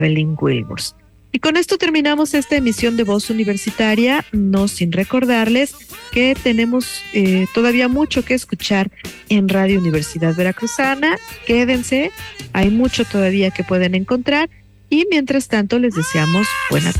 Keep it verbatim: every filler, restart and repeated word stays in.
Evelyn Wilburs. Y con esto terminamos esta emisión de Voz Universitaria, no sin recordarles que tenemos eh, todavía mucho que escuchar en Radio Universidad Veracruzana. Quédense, hay mucho todavía que pueden encontrar y mientras tanto les deseamos buena